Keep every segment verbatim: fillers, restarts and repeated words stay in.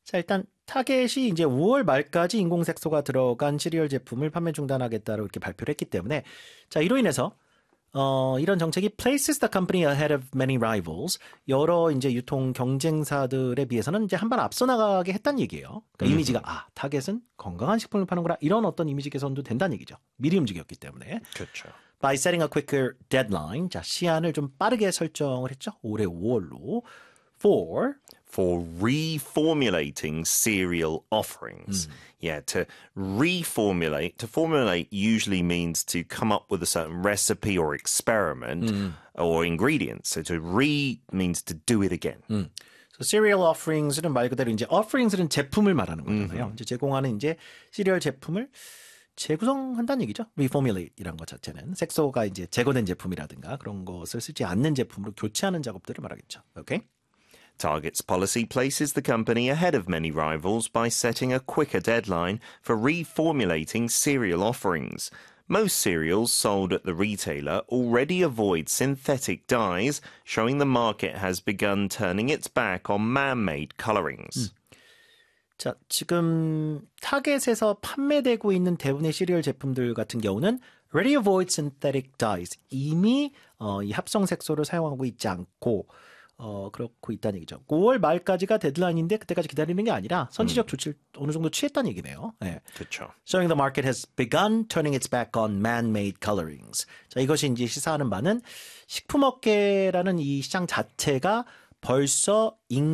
자, 일단 타겟이 이제 오월 말까지 인공색소가 들어간 시리얼 제품을 판매 중단하겠다고 이렇게 발표를 했기 때문에 자, 이로 인해서 어, 이런 정책이 places the company ahead of many rivals. 여러 이제 유통 경쟁사들에 비해서는 이제 한 발 앞서 나가게 했다는 얘기예요. 그러니까 mm-hmm. 이미지가 아, 타겟은 건강한 식품을 파는구나. 이런 어떤 이미지 개선도 된다는 얘기죠. 미리 움직였기 때문에. 그렇죠. By setting a quicker deadline. 자, 시한을 좀 빠르게 설정을 했죠. 올해 오월로. For for reformulating cereal offerings. Mm. Yeah, to reformulate, to formulate usually means to come up with a certain recipe or experiment mm. or ingredients. So to re means to do it again. Mm. So cereal offerings는 말 그대로 이제 offerings는 제품을 말하는 거잖아요. Mm-hmm. 이제 제공하는 이제 시리얼 제품을 재구성한다는 얘기죠. reformulate이란 것 자체는 색소가 이제 제거된 제품이라든가 그런 것을 쓰지 않는 제품으로 교체하는 작업들을 말하겠죠. 오케이? Target's policy places the company ahead of many rivals by setting a quicker deadline for reformulating cereal offerings. Most cereals sold at the retailer already avoid synthetic dyes, showing the market has begun turning its back on man-made colorings. 음. 자, 지금 타겟에서 판매되고 있는 대부분의 시리얼 제품들 같은 경우는 already avoid synthetic dyes. 이미 어, 이 합성 색소를 사용하고 있지 않고 어, 그렇고 있다는 얘기죠. 오월 말까지가 데드라인인데 그때까지 기다리는 게 아니라 선제적 음. 조치를 어느 정도 취했다는 얘기네요. 네. 그렇죠. Showing the market has begun turning its back on man-made colorings. 자, 이것이 이제 시사하는 바는 식품업계라는 이 시장 자체가 벌써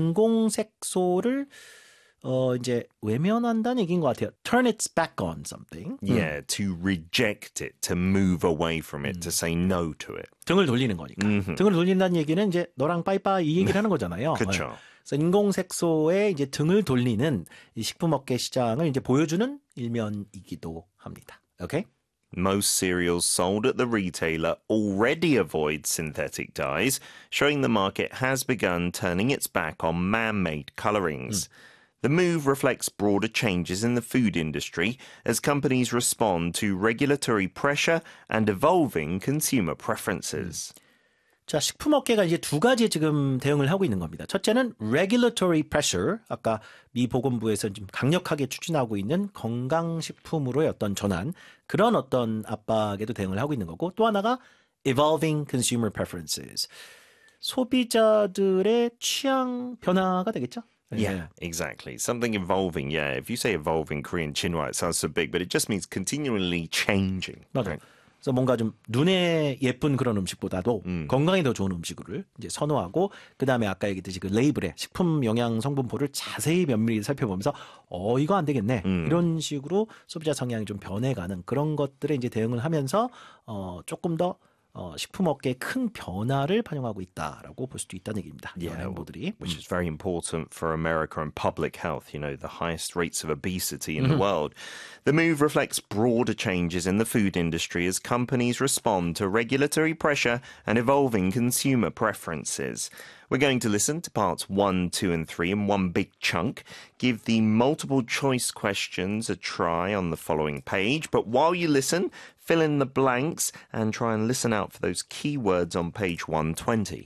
인공색소를 어, 이제 외면한다는 얘기인 것 같아요. Turn its back on something. Yeah, 음. to reject it, to move away from it, 음. to say no to it. 등을 돌리는 거니까. Mm-hmm. 등을 돌린다는 얘기는 이제 너랑 빠이빠이 이 얘기를 하는 거잖아요. 그렇죠. 그래서 인공색소에 이제 등을 돌리는 이 식품업계 시장을 이제 보여주는 일면이기도 합니다. Okay? Most cereals sold at the retailer already avoid synthetic dyes, showing the market has begun turning its back on man-made colorings. 음. The move reflects broader changes in the food industry as companies respond to regulatory pressure and evolving consumer preferences. 자, 식품업계가 이제 두 가지 지금 대응을 하고 있는 겁니다. 첫째는 regulatory pressure, 아까 미 보건부에서 좀 강력하게 추진하고 있는 건강식품으로의 어떤 전환, 그런 어떤 압박에도 대응을 하고 있는 거고, 또 하나가 evolving consumer preferences, 소비자들의 취향 변화가 되겠죠? Yeah, exactly. Something evolving. Yeah, if you say evolving Korean Chinwa, it sounds so big, but it just means continually changing. 맞아요. Right? 그래서 뭔가 좀 눈에 예쁜 그런 음식보다도 음. 건강에 더 좋은 음식을 이제 선호하고 그 다음에 아까 얘기했듯이 그 레이블에 식품 영양 성분표를 자세히 면밀히 살펴보면서 어 이거 안 되겠네 음. 이런 식으로 소비자 성향이 좀 변해가는 그런 것들에 이제 대응을 하면서 어 조금 더 어, 식품업계의 큰 변화를 반영하고 있다라고 볼 수도 있다는 얘기입니다. Yeah, 행보들이. which is very important for America and public health, you know, the highest rates of obesity in mm-hmm. the world. The move reflects broader changes in the food industry as companies respond to regulatory pressure and evolving consumer preferences. We're going to listen to parts one, two, and three in one big chunk. Give the multiple choice questions a try on the following page. But while you listen, fill in the blanks and try and listen out for those keywords on page one twenty.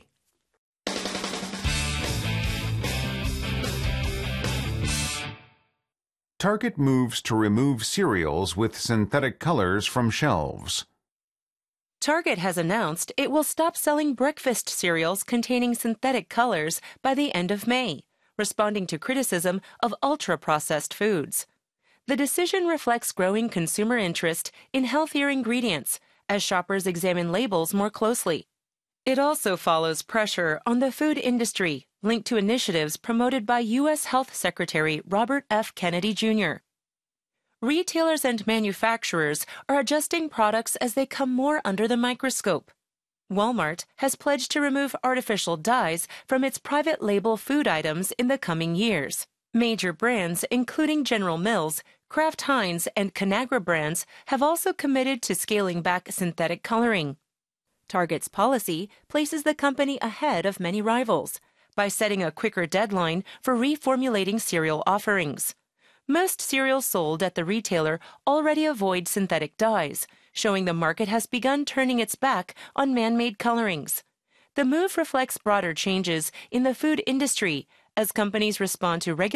Target moves to remove cereals with synthetic colors from shelves. Target has announced it will stop selling breakfast cereals containing synthetic colors by the end of May, responding to criticism of ultra-processed foods. The decision reflects growing consumer interest in healthier ingredients as shoppers examine labels more closely. It also follows pressure on the food industry linked to initiatives promoted by U S Health Secretary Robert F. Kennedy Junior Retailers and manufacturers are adjusting products as they come more under the microscope. Walmart has pledged to remove artificial dyes from its private label food items in the coming years. Major brands, including General Mills, Kraft Heinz, and Conagra brands, have also committed to scaling back synthetic coloring. Target's policy places the company ahead of many rivals by setting a quicker deadline for reformulating cereal offerings. Most cereals sold at the retailer already avoid synthetic dyes, showing the market has begun turning its back on man-made colorings. The move reflects broader changes in the food industry as companies respond to regulatory